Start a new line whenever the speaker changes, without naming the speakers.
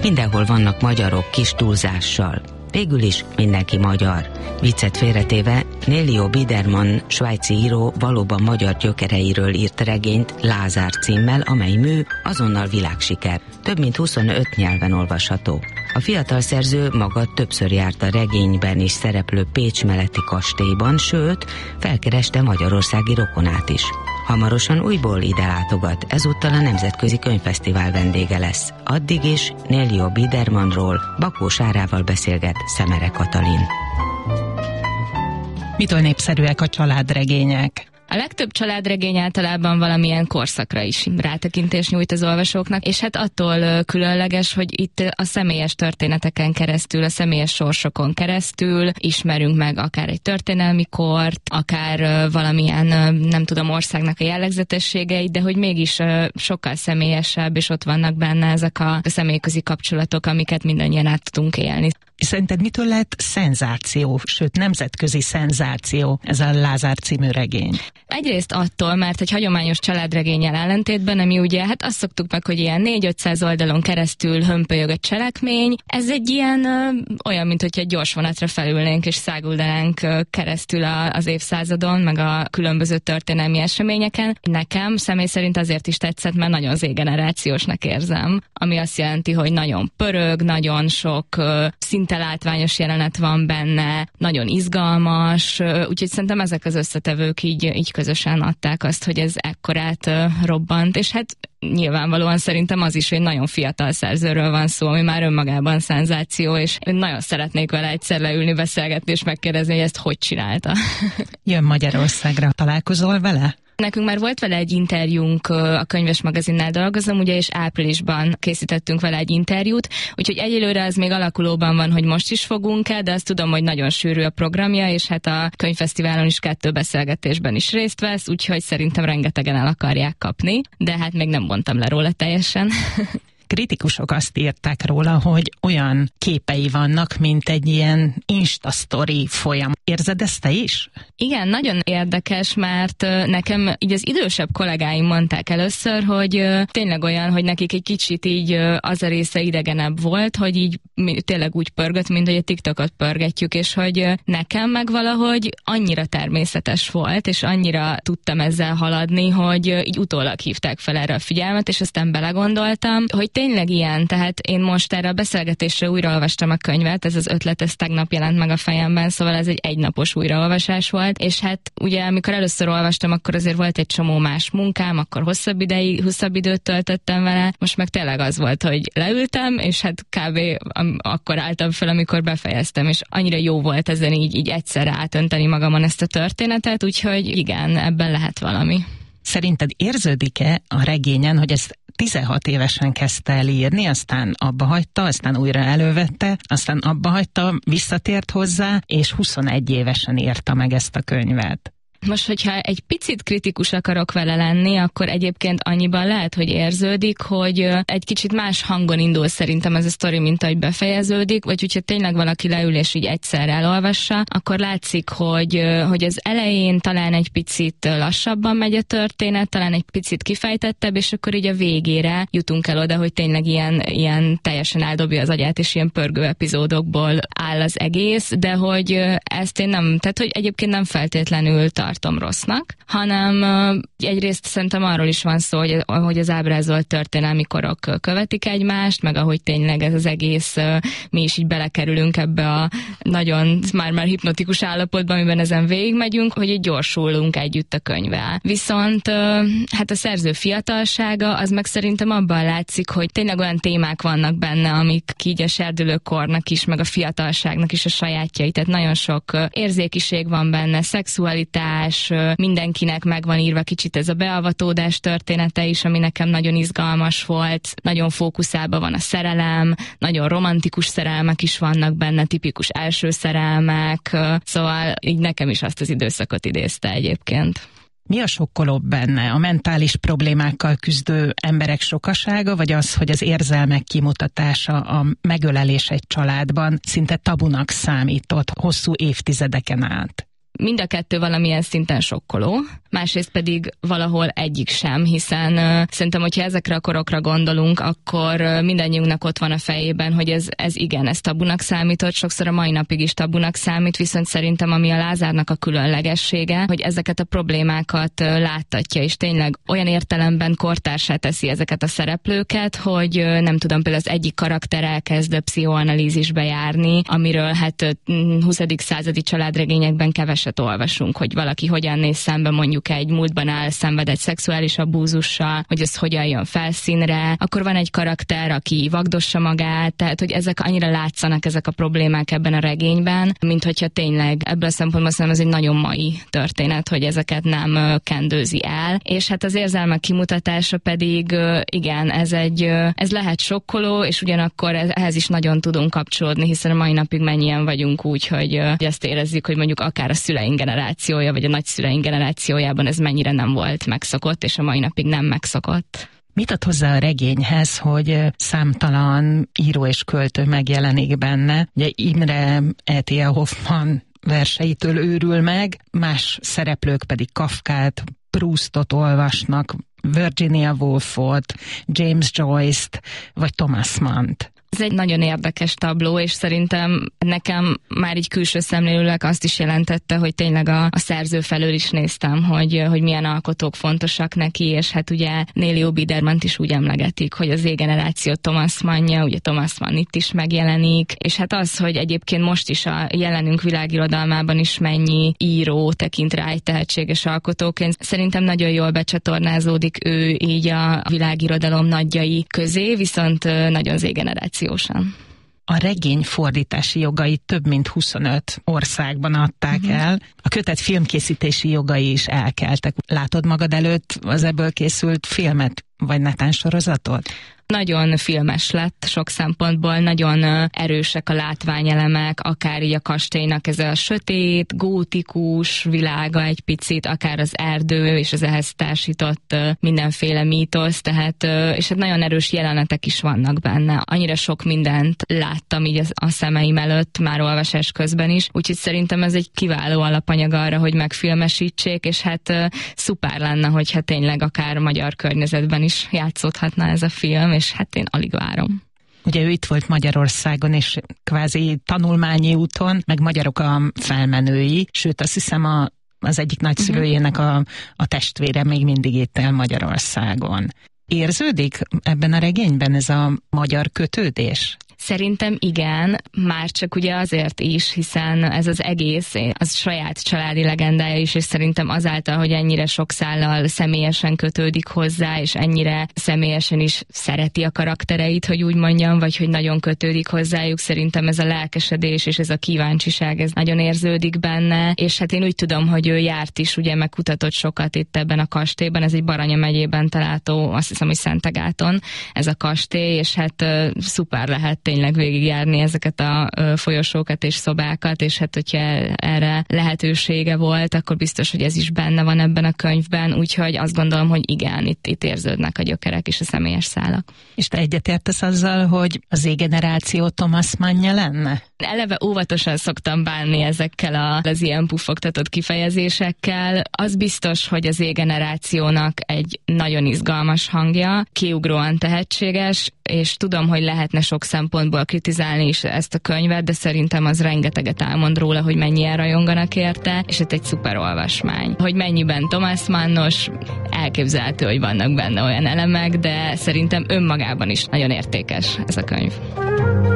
mindenhol vannak magyarok kis túlzással. Végül is mindenki magyar. Viccet félretéve, Nélio Biedermann svájci író valóban magyar gyökereiről írt regényt Lázár címmel, amely mű azonnal világsiker. Több mint 25 nyelven olvasható. A fiatal szerző maga többször járt a regényben is szereplő Pécs melletti kastélyban, sőt, felkereste magyarországi rokonát is. Hamarosan újból ide látogat, ezúttal a Nemzetközi Könyvfesztivál vendége lesz. Addig is Nélio Biedermannról Bakó Sárával beszélget Szemere Katalin.
Mitől népszerűek a családregények?
A legtöbb családregény általában valamilyen korszakra is rátekintést nyújt az olvasóknak, és hát attól különleges, hogy itt a személyes történeteken keresztül, a személyes sorsokon keresztül ismerünk meg akár egy történelmi kort, akár valamilyen, nem tudom, országnak a jellegzetességeit, de hogy mégis sokkal személyesebb, és ott vannak benne ezek a személyközi kapcsolatok, amiket mindannyian át tudunk élni.
Szerinted mitől lett szenzáció, sőt nemzetközi szenzáció ez a Lázár című regény?
Egyrészt attól, mert egy hagyományos családregénnyel ellentétben, ami ugye, hát azt szoktuk meg, hogy ilyen 400-500 oldalon keresztül hömpölyög a cselekmény, ez egy ilyen olyan, mint hogyha egy gyors vonatra felülnénk és száguldanánk keresztül az évszázadon, meg a különböző történelmi eseményeken. Nekem személy szerint azért is tetszett, mert nagyon Z-generációsnak érzem, ami azt jelenti, hogy nagyon pörög, nagyon sok szinte látványos jelenet van benne, nagyon izgalmas, úgyhogy szerintem ezek az összetevők így közösen adták azt, hogy ez ekkorát robbant, és hát nyilvánvalóan szerintem az is, hogy nagyon fiatal szerzőről van szó, ami már önmagában szenzáció, és nagyon szeretnék vele egyszer leülni, beszélgetni, és megkérdezni, hogy ezt hogy csinálta.
Jön Magyarországra, találkozol vele?
Nekünk már volt vele egy interjúnk, a Könyves Magazinnál dolgozom, ugye, és áprilisban készítettünk vele egy interjút, úgyhogy egyelőre az még alakulóban van, hogy most is fogunk-e, de azt tudom, hogy nagyon sűrű a programja, és hát a könyvfesztiválon is 2 beszélgetésben is részt vesz, úgyhogy szerintem rengetegen el akarják kapni, de hát még nem mondtam le róla teljesen.
Kritikusok azt írták róla, hogy olyan képei vannak, mint egy ilyen Insta-sztori folyam. Érzed ezt te is?
Igen, nagyon érdekes, mert nekem így az idősebb kollégáim mondták először, hogy tényleg olyan, hogy nekik egy kicsit így az a része idegenebb volt, hogy így tényleg úgy pörgött, mint hogy a TikTokot pörgetjük, és hogy nekem meg valahogy annyira természetes volt, és annyira tudtam ezzel haladni, hogy így utólag hívták fel erre a figyelmet, és aztán belegondoltam, hogy tényleg ilyen, tehát én most erre a beszélgetésre újraolvastam a könyvet, ez az ötlet, ez tegnap jelent meg a fejemben, szóval ez egy egynapos újraolvasás volt, és hát ugye amikor először olvastam, akkor azért volt egy csomó más munkám, akkor hosszabb időt töltöttem vele, most meg tényleg az volt, hogy leültem, és hát kb. Akkor álltam fel, amikor befejeztem, és annyira jó volt ezen így egyszerre átönteni magamon ezt a történetet, úgyhogy igen, ebben lehet valami.
Szerinted érződik-e a regényen, hogy ezt 16 évesen kezdte el írni, aztán abba hagyta, aztán újra elővette, aztán abba hagyta, visszatért hozzá, és 21 évesen írta meg ezt a könyvet?
Most, hogyha egy picit kritikus akarok vele lenni, akkor egyébként annyiban lehet, hogy érződik, hogy egy kicsit más hangon indul szerintem ez a sztori, mint ahogy befejeződik, vagy hogyha tényleg valaki leül és így egyszer elolvassa, akkor látszik, hogy az elején talán egy picit lassabban megy a történet, talán egy picit kifejtettebb, és akkor így a végére jutunk el oda, hogy tényleg ilyen teljesen eldobja az agyát, és ilyen pörgő epizódokból áll az egész, de hogy ezt én nem, tehát hogy egyébként nem feltétlenül tartom rossznak, hanem egyrészt szerintem arról is van szó, hogy az ábrázolt történelmi korok követik egymást, meg ahogy tényleg ez az egész, mi is így belekerülünk ebbe a nagyon már hipnotikus állapotba, amiben ezen végigmegyünk, hogy így gyorsulunk együtt a könyvvel. Viszont hát a szerző fiatalsága, az meg szerintem abban látszik, hogy tényleg olyan témák vannak benne, amik így a serdülőkornak is, meg a fiatalságnak is a sajátjai, tehát nagyon sok érzékiség van benne, szexualitás, mindenkinek meg van írva kicsit ez a beavatódás története is, ami nekem nagyon izgalmas volt, nagyon fókuszában van a szerelem, nagyon romantikus szerelmek is vannak benne, tipikus első szerelmek, szóval így nekem is azt az időszakot idézte egyébként.
Mi a sokkolóbb benne? A mentális problémákkal küzdő emberek sokasága, vagy az, hogy az érzelmek kimutatása, a megölelés egy családban szinte tabunak számított hosszú évtizedeken át?
mind a kettő valamilyen szinten sokkoló, másrészt pedig valahol egyik sem, hiszen szerintem, hogyha ezekre a korokra gondolunk, akkor mindannyiunknak ott van a fejében, hogy ez igen, ez tabunak számított, sokszor a mai napig is tabunak számít, viszont szerintem ami a Lázárnak a különlegessége, hogy ezeket a problémákat láttatja, és tényleg olyan értelemben kortársá teszi ezeket a szereplőket, hogy nem tudom, például az egyik karakter elkezd pszichoanalízisbe járni, amiről hát 20. századi családregényekben keveset olvasunk, hogy valaki hogyan néz szembe mondjuk egy múltban elszenvedett szexuális abúzussal, hogy ez hogyan jön felszínre, akkor van egy karakter, aki vagdossa magát, tehát hogy ezek annyira látszanak ezek a problémák ebben a regényben, mint hogyha tényleg ebből a szempontból szerintem ez egy nagyon mai történet, hogy ezeket nem kendőzi el, és hát az érzelmek kimutatása pedig igen, ez lehet sokkoló, és ugyanakkor ehhez is nagyon tudunk kapcsolódni, hiszen a mai napig mennyien vagyunk úgy, hogy ezt érezzük, hogy mondjuk akár a szüleink generációja, vagy a nagyszüleink generációjában ez mennyire nem volt megszokott, és a mai napig nem megszokott.
Mit ad hozzá a regényhez, hogy számtalan író és költő megjelenik benne? Ugye Imre E.T.A. Hoffmann verseitől őrül meg, más szereplők pedig Kafkát, Proustot olvasnak, Virginia Woolfot, James Joyce-t, vagy Thomas Mannt.
Ez egy nagyon érdekes tabló, és szerintem nekem már így külső szemlélőleg azt is jelentette, hogy tényleg a szerző felől is néztem, hogy milyen alkotók fontosak neki, és hát ugye Nélio Bidermant is úgy emlegetik, hogy az Z-generáció Thomas Mannja, ugye Thomas Mann itt is megjelenik, és hát az, hogy egyébként most is a jelenünk világirodalmában is mennyi író tekint rá egy tehetséges alkotóként, szerintem nagyon jól becsatornázódik ő így a világirodalom nagyjai közé, viszont nagyon Z-generáció.
A regény fordítási jogait több mint 25 országban adták el. A kötet filmkészítési jogai is elkeltek. Látod magad előtt az ebből készült filmet, vagy netán sorozatot?
Nagyon filmes lett sok szempontból, nagyon erősek a látványelemek, akár így a kastélynak ez a sötét, gótikus világa egy picit, akár az erdő és az ehhez társított mindenféle mítosz, tehát és hát nagyon erős jelenetek is vannak benne. Annyira sok mindent láttam így a szemeim előtt, már olvasás közben is, úgyhogy szerintem ez egy kiváló alapanyag arra, hogy megfilmesítsék, és hát szuper lenne, hogyha tényleg akár magyar környezetben is játszódhatna ez a film, és hát én alig várom.
Ugye ő itt volt Magyarországon, és kvázi tanulmányi úton, meg magyarok a felmenői, sőt azt hiszem az egyik nagyszülőjének a testvére még mindig itt el Magyarországon. Érződik ebben a regényben ez a magyar kötődés?
Szerintem igen, már csak ugye azért is, hiszen ez az egész, az saját családi legendája is, és szerintem azáltal, hogy ennyire sok szállal személyesen kötődik hozzá, és ennyire személyesen is szereti a karaktereit, hogy úgy mondjam, vagy hogy nagyon kötődik hozzájuk, szerintem ez a lelkesedés és ez a kíváncsiság, ez nagyon érződik benne, és hát én úgy tudom, hogy ő járt is, ugye megkutatott sokat itt ebben a kastélyban, ez egy Baranya megyében található, azt hiszem, hogy Szentegáton ez a kastély, és hát szuper lehet tényleg végigjárni ezeket a folyosókat és szobákat, és hát hogyha erre lehetősége volt, akkor biztos, hogy ez is benne van ebben a könyvben, úgyhogy azt gondolom, hogy igen, itt érződnek a gyökerek és a személyes szálak.
És te egyetértesz azzal, hogy az Z-generáció Thomas Mannja lenne?
Eleve óvatosan szoktam bánni ezekkel az ilyen puffogtatott kifejezésekkel. Az biztos, hogy az Z-generációnak egy nagyon izgalmas hangja, kiugróan tehetséges, és tudom, hogy lehetne sok szempontból kritizálni is ezt a könyvet, de szerintem az rengeteget elmond róla, hogy mennyien rajonganak érte, és ez egy szuper olvasmány. Hogy mennyiben Thomas Mannos, elképzelhető, hogy vannak benne olyan elemek, de szerintem önmagában is nagyon értékes ez a könyv.